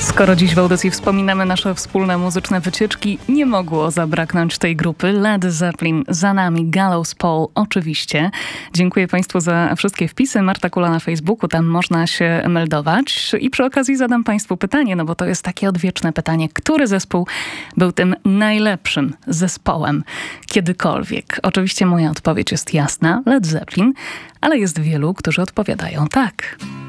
Skoro dziś w audycji wspominamy nasze wspólne muzyczne wycieczki, nie mogło zabraknąć tej grupy. Led Zeppelin za nami, Gallows Pole oczywiście. Dziękuję Państwu za wszystkie wpisy. Marta Kula na Facebooku, tam można się meldować. I przy okazji zadam Państwu pytanie, no bo to jest takie odwieczne pytanie. Który zespół był tym najlepszym zespołem kiedykolwiek? Oczywiście moja odpowiedź jest jasna, Led Zeppelin, ale jest wielu, którzy odpowiadają tak.